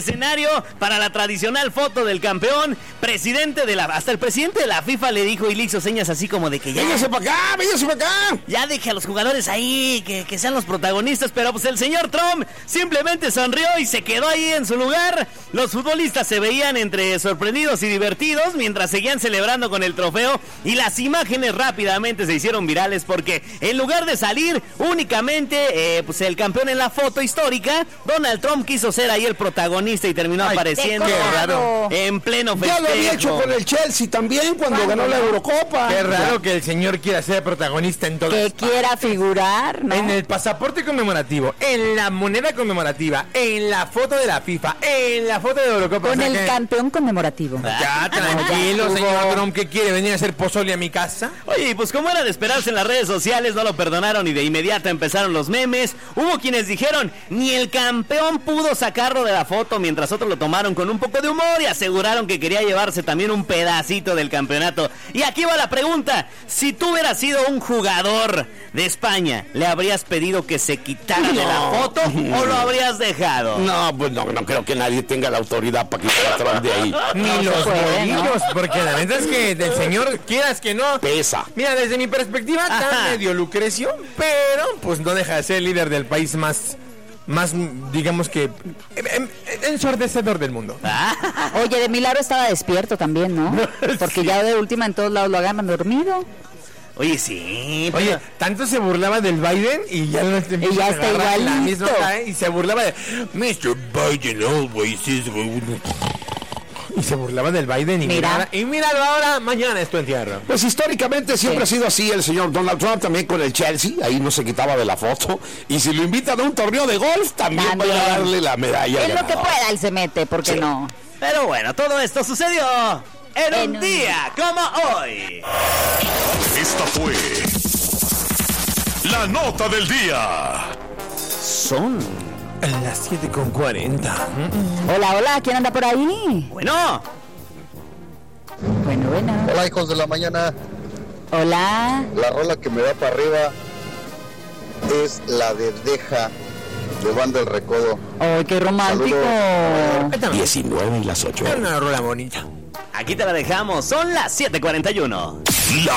escenario para la tradicional foto del campeón, hasta el presidente de la FIFA le dijo y le hizo señas así como de que ya... ¡Véngase para acá! Ya deje a los jugadores ahí, que sean los protagonistas, pero pues el señor Trump simplemente sonrió y se quedó ahí en su lugar. Los futbolistas se veían entre sorprendidos y divertidos mientras seguían celebrando con el trofeo y las imágenes rápidamente se hicieron virales porque en lugar de salir únicamente pues el campeón en la foto histórica, Donald Trump quiso ser ahí el protagonista y terminó apareciendo en pleno festejo. Ya lo había hecho con el Chelsea también cuando ganó la Eurocopa. Qué raro que el señor quiera ser protagonista en todo. Que quiera figurar, ¿no? En el pasaporte conmemorativo, en la moneda conmemorativa, en la foto de la FIFA, en la foto de la Eurocopa. Con el campeón conmemorativo. Ya, tranquilo, señor Trump, ¿qué quiere? ¿Venir a hacer pozole a mi casa? Oye, pues como era de esperarse en las redes sociales, no lo perdonaron y de inmediato empezaron los memes. Hubo quienes dijeron, ni el campeón pudo sacarlo de la foto, mientras otros lo tomaron con un poco de humor y aseguraron que quería llevarse también un pedacito del campeonato. Y aquí va la pregunta, si tú hubieras sido un jugador de España, ¿le habrías pedido que se quitara de la foto o lo habrías dejado? No, pues no creo que nadie tenga la autoridad para quitar a Trump de ahí. Ni los bolillos, porque la verdad es que del señor, quieras que no, pesa. Mira, desde mi perspectiva, está medio Lucrecio, pero pues no deja de ser el líder del país más digamos que ensordecedor del mundo. Oye, de milagro estaba despierto también, ¿no? Porque ya de última en todos lados lo agarran dormido. Oye, sí. Oye, tanto se burlaba del Biden y ya no y ya está igualito. Y se burlaba de Mr. Biden always is... Y se burlaba del Biden y míralo ahora, mañana es tu entierro. Pues históricamente siempre ha sido así el señor Donald Trump, también con el Chelsea, ahí no se quitaba de la foto. Y si lo invitan a un torneo de golf, también van a darle la medalla. En lo que pueda él se mete, ¿por qué no? Pero bueno, todo esto sucedió en un día como hoy. Esta fue la nota del día. Son las 7:40. Hola, ¿quién anda por ahí? Bueno. Hola, hijos de la mañana. Hola. La rola que me da para arriba es la de Deja, de Banda El Recodo. ¡Oh, qué romántico! 19 y las 8. Es una rola bonita. Aquí te la dejamos, son las 7:41. La